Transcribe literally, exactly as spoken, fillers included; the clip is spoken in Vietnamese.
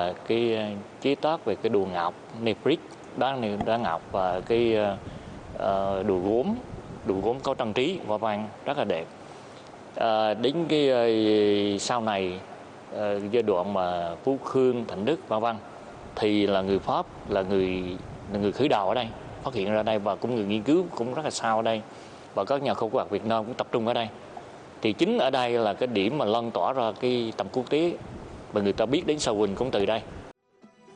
là cái chế tác về cái đồ ngọc nefrit, đá đá ngọc, và cái uh, đồ gốm, đồ gốm có trang trí hoa văn rất là đẹp. À, đến cái uh, sau này uh, giai đoạn mà Phú Khương, Thạnh Đức vân vân thì là người Pháp là người là người khởi đầu ở đây, phát hiện ra đây, và cũng người nghiên cứu cũng rất là sao ở đây, và các nhà khoa học Việt Nam cũng tập trung ở đây. Thì chính ở đây là cái điểm mà lan tỏa ra cái tầm quốc tế, và người ta biết đến Sa Huỳnh cũng từ đây.